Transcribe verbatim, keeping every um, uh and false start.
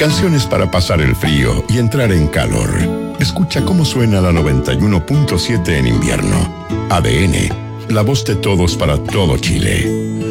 Canciones para pasar el frío y entrar en calor. Escucha cómo suena la noventa y uno punto siete en invierno. A D N, la voz de todos para todo Chile.